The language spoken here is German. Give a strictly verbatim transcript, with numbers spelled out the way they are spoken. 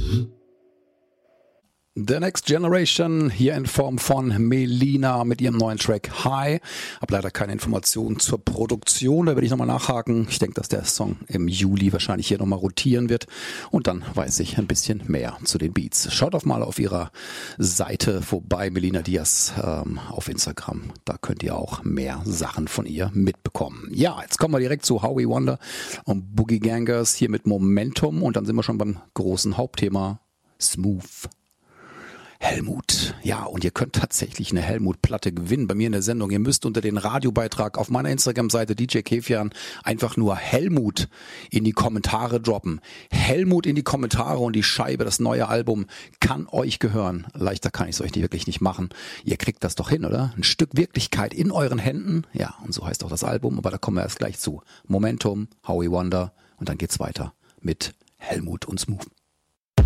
The Next Generation, hier in Form von Melina mit ihrem neuen Track High. Hab leider keine Informationen zur Produktion, da werde ich nochmal nachhaken. Ich denke, dass der Song im Juli wahrscheinlich hier nochmal rotieren wird und dann weiß ich ein bisschen mehr zu den Beats. Schaut doch mal auf ihrer Seite vorbei, Melina Diaz, ähm, auf Instagram. Da könnt ihr auch mehr Sachen von ihr mitbekommen. Ja, jetzt kommen wir direkt zu Howie Wonder und Boogie Gangers hier mit Momentum und dann sind wir schon beim großen Hauptthema Smooth. Helmut. Ja, und ihr könnt tatsächlich eine Helmut-Platte gewinnen bei mir in der Sendung. Ihr müsst unter den Radiobeitrag auf meiner Instagram-Seite D J Kefian einfach nur Helmut in die Kommentare droppen. Helmut in die Kommentare und die Scheibe, das neue Album, kann euch gehören. Leichter kann ich es euch nicht, wirklich nicht machen. Ihr kriegt das doch hin, oder? Ein Stück Wirklichkeit in euren Händen. Ja, und so heißt auch das Album, aber da kommen wir erst gleich zu. Momentum, Howie Wonder und dann geht's weiter mit Helmut und Smooth.